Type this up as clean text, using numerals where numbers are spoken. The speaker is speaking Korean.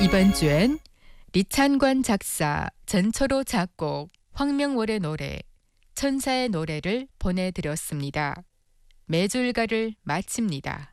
이번 주엔 리찬관 작사, 전철호 작곡, 황명월의 노래, 천사의 노래를 보내드렸습니다. 매주 일과를 마칩니다.